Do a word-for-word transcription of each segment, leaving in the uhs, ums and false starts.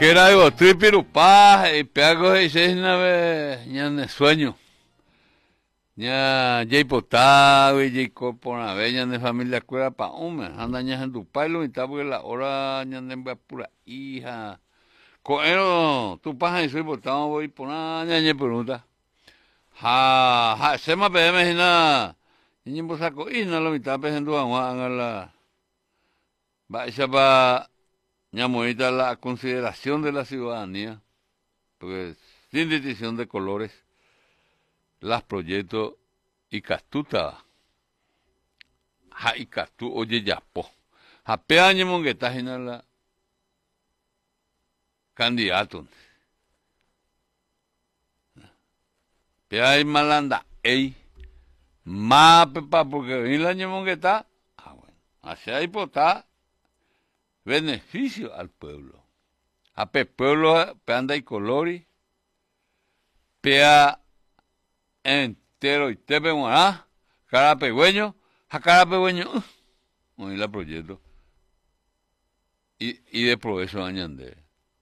Que era algo tripirupa y peago y seis nave ñan sueño. Ña jay potado y jay corpona ñan de familia cuera pa ume. Anda ña en tu pailo y está porque la hora ñan de pura hija. Coero tu paja y soy potado voy por una ña pregunta. Ha ha se me pe me hina. Ñi po saco y no lo mitad pe en tu agua la. Va esa pa ñamoita la consideración de la ciudadanía, pues sin distinción de colores, las proyectos y castuta, ja y castu oye yapo, ja peaño mongueta en la candidato, pea malanda, ey, ma pepa porque en la ñemongueta, ah bueno, hacia ahí potá beneficio al pueblo. A pe pueblo pe anda y colori, pea entero y tepe moná, cara pegüeño, a cara pegüeño, uh, la proyecto. Y, y de progreso añande.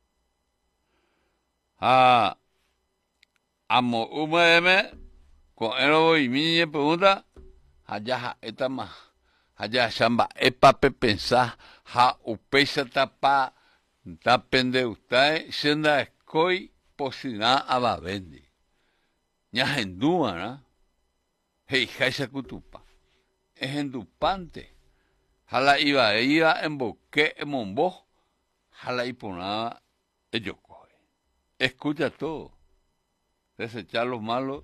A amo U M M, con el y mi pregunta, allá esta más. Allá chamba epa pe pensar ha upesa tapa tapende usted senda escoi posina abavendi ña hendua na hei jaisa kutupa es endupante jala iba iba en boque en mombo jala ipona ellos escucha todo desechar los malos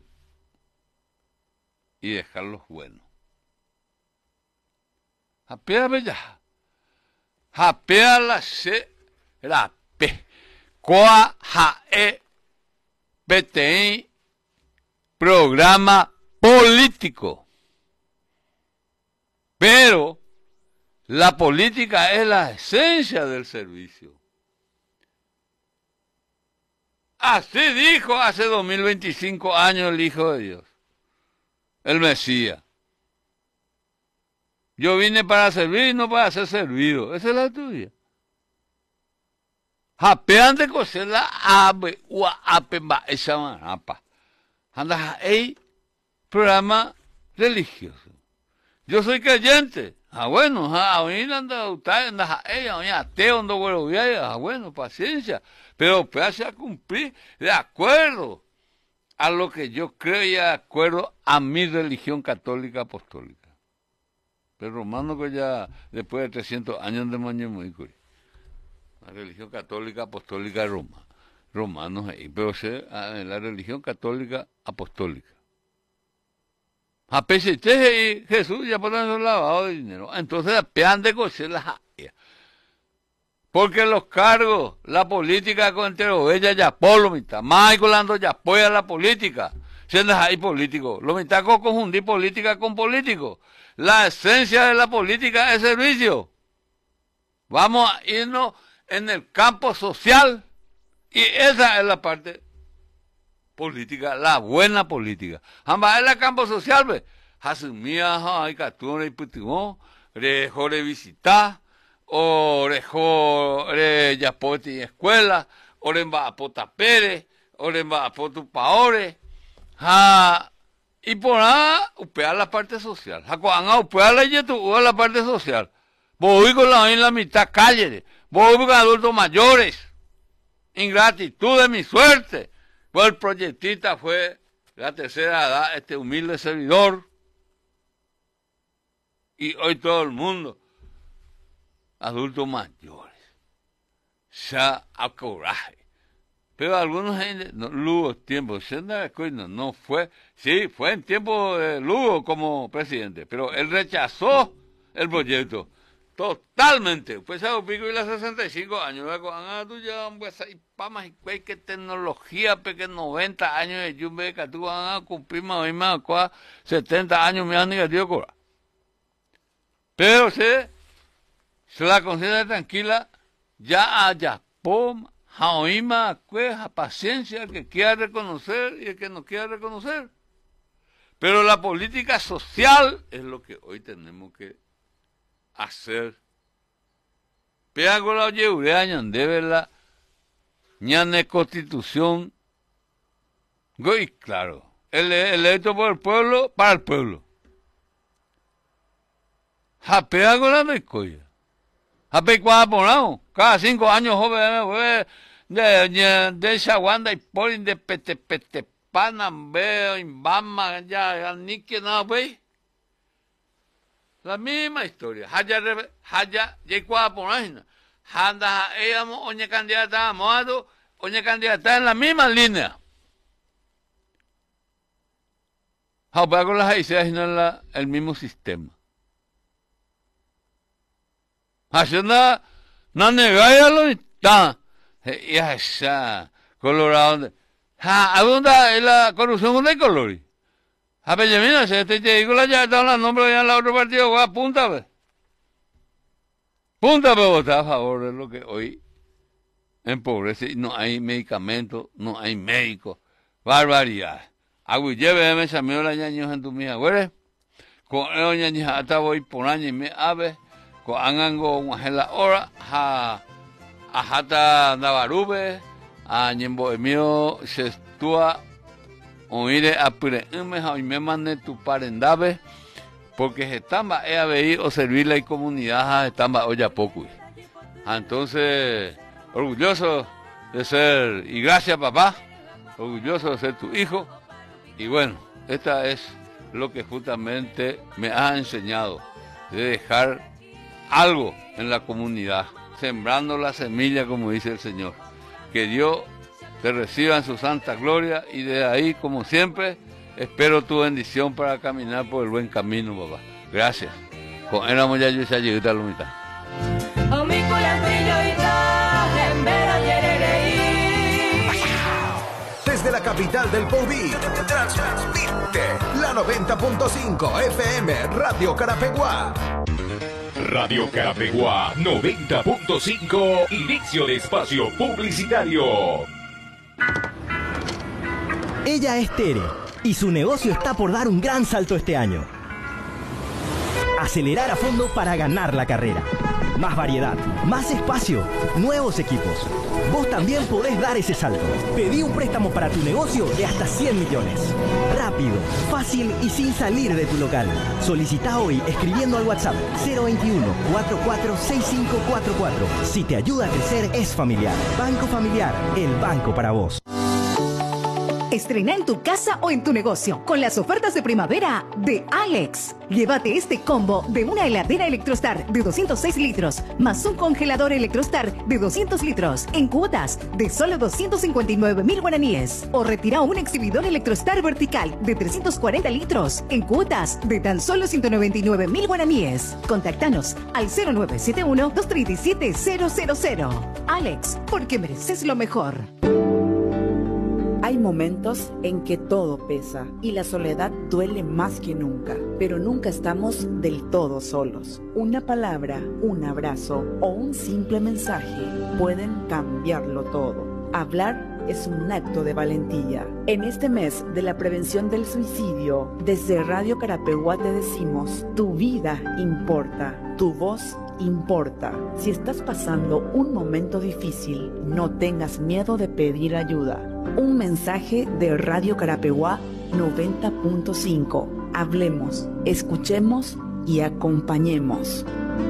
y dejar los buenos. Japea bella. Japea la se la pe. Coa ja e P T I programa político. Pero la política es la esencia del servicio. Así dijo hace dos mil veinticinco años el Hijo de Dios, el Mesías. Yo vine para servir y no para ser servido. Esa es la tuya. Japean de coser la ave o apemba esa manapa. Anda ahí programa religioso. Yo soy creyente. Ah bueno, ah ahorita anda usted anda ahí, ahorita ateo ando bueno, ah bueno, paciencia. Pero pues a cumplir de acuerdo a lo que yo creo y de acuerdo a mi religión católica apostólica. Pero romano que ya después de trescientos años de mañana muy curioso. La religión católica apostólica de Roma. Romanos ahí, pero se, la religión católica apostólica. A pesar de Jesús ya por el lavado de dinero. Entonces pean de coser las áreas. Porque los cargos, la política con entero, ella ya por lo mitad. Más colando ya apoya la política. Siendo ahí político. Lo mitad con confundir política con político. La esencia de la política es servicio. Vamos a irnos en el campo social y esa es la parte política, la buena política. Ambas es la campo social, pues. Hasumía, hay catuna y putimó, rejo de visitar, o rejo de yapoti escuela, o de va a potapere, o de va a potupaore, ha. Y por nada, upear la parte social. Jacoán, upear la yetu, la parte social. Voy con la en la mitad calle. Voy con adultos mayores. Ingratitud de mi suerte. Pues el proyectista fue la tercera edad, este humilde servidor. Y hoy todo el mundo, adultos mayores. Ya a coraje. Pero algunos no, Lugo tiempo, no, no fue, sí, fue en tiempo de Lugo como presidente, pero él rechazó el proyecto totalmente. Pues a pico y las sesenta y cinco años, ah, tú ya, pues hay pamas y que tecnología, porque noventa años de Yumbe, que tú vas a cumplir más o menos setenta años, me han negativo cobrar. Pero se, se la considera tranquila, ya allá, pom. Jaoima, cueja, paciencia, el que quiera reconocer y el que no quiera reconocer. Pero la política social es lo que hoy tenemos que hacer. Pega con la oye, de verdad, ñane constitución, y claro, el electo por el pueblo, para el pueblo. Japea con la mecoya. Japea cuando ponamos, cada cinco años joven, de, de, de Chaguanda y Polin, de Pete, Pete, Panambeo, Imbama, ya, ya, ni que nada, pues. La misma historia. Haya, haya, ya cuando ponamos, handa, ella, oña candidata, moado, oña candidata en la misma línea. Japea con las haitianas en el mismo sistema. Hacienda, no negáis lo está. Y esa, Colorado. Ha, ¿a dónde es la corrupción de colores? A Bellamina, se te digo la ya está la nombre ya en la otro partido, va, punta, pues. Punta, pero votar a favor de lo que hoy empobrece. No hay medicamentos, no hay médicos. Barbaridad. Agua y lleve, me llamó la ñaños en tu mía, güey. Con el ñaños hasta voy por año y me ave. Con angango, una hora, a Ajata Navarube, a Ñembo Emio, Sestua, oire a Pire, y me mandé tu parendave, porque se estamba e a ver o servir la comunidad, estamba hoy a poco. Entonces, orgulloso de ser, y gracias papá, orgulloso de ser tu hijo, y bueno, esta es lo que justamente me ha enseñado, de dejar algo en la comunidad, sembrando la semilla, como dice el Señor. Que Dios te reciba en su santa gloria y de ahí, como siempre, espero tu bendición para caminar por el buen camino, papá. Gracias. Con éramos ya yo esa lleguita a la mitad. Desde la capital del Pobí, transmite la noventa punto cinco F M Radio Carapeguá. Radio Carapeguá noventa punto cinco, inicio de espacio publicitario. Ella es Tere y su negocio está por dar un gran salto este año. Acelerar a fondo para ganar la carrera. Más variedad, más espacio, nuevos equipos. Vos también podés dar ese salto. Pedí un préstamo para tu negocio de hasta cien millones. Rápido, fácil y sin salir de tu local. Solicita hoy escribiendo al WhatsApp cero veintiuno, cuarenta y cuatro, sesenta y cinco cuarenta y cuatro. Si te ayuda a crecer, es familiar. Banco Familiar, el banco para vos. Estrena en tu casa o en tu negocio con las ofertas de primavera de Alex. Llévate este combo de una heladera Electrostar de doscientos seis litros más un congelador Electrostar de doscientos litros en cuotas de solo doscientos cincuenta y nueve mil guaraníes. O retira un exhibidor Electrostar vertical de trescientos cuarenta litros en cuotas de tan solo ciento noventa y nueve mil guaraníes. Contáctanos al cero nueve siete uno, dos tres siete, cero cero cero. Alex, porque mereces lo mejor. Hay momentos en que todo pesa y la soledad duele más que nunca, pero nunca estamos del todo solos. Una palabra, un abrazo o un simple mensaje pueden cambiarlo todo. Hablar es un acto de valentía. En este mes de la prevención del suicidio, desde Radio Carapeguá te decimos, tu vida importa, tu voz importa. Si estás pasando un momento difícil, no tengas miedo de pedir ayuda. Un mensaje de Radio Carapeguá noventa punto cinco. Hablemos, escuchemos y acompañemos.